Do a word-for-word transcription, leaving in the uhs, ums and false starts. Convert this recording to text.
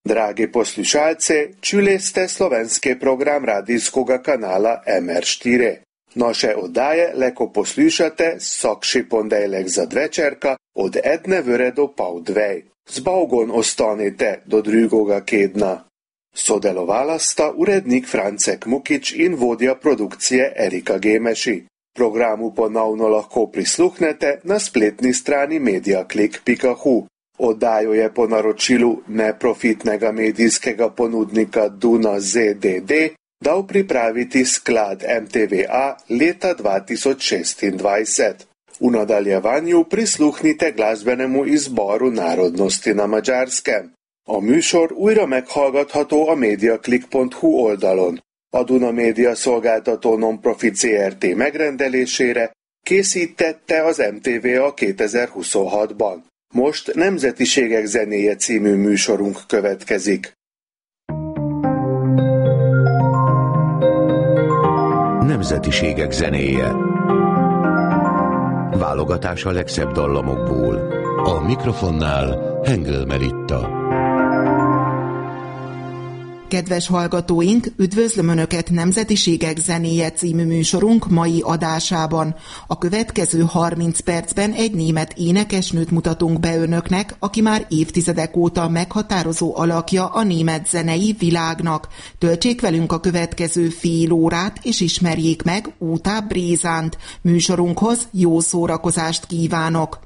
Dragi poslušalci, čuli ste slovenski program radijskega kanala M R štiri. Naše oddaje lahko poslušate vsakši ponedeljek zvečerka od ene ure do pol dve. Z Bogom ostanite do drugega kedna. Sodelovala sta urednik Francek Mukič in vodja produkcije Erika Gemeši. Programu ponovno lahko prisluhnete na spletni strani mediaklik pika hu. Oddajo je po naročilu neprofitnega medijskega ponudnika Duna Z D D dal pripraviti sklad M T V A leta dva tisoč šestindvajset. V nadaljevanju prisluhnite glasbenemu izboru narodnosti na Maďarskem. A műsor újra meghallgatható a mediaklik pont hu oldalon. A Duna Média szolgáltató non-profit zé er té megrendelésére készítette az M T V A kétezer-huszonhatban. Most Nemzetiségek zenéje című műsorunk következik. Nemzetiségek zenéje. Válogatás a legszebb dallamokból. A mikrofonnál Hengel Melitta. Kedves hallgatóink, üdvözlöm Önöket Nemzetiségek zenéje című műsorunk mai adásában. A következő harminc percben egy német énekesnőt mutatunk be Önöknek, aki már évtizedek óta meghatározó alakja a német zenei világnak. Töltsék velünk a következő fél órát, és ismerjék meg Uta Brézánt. Műsorunkhoz jó szórakozást kívánok!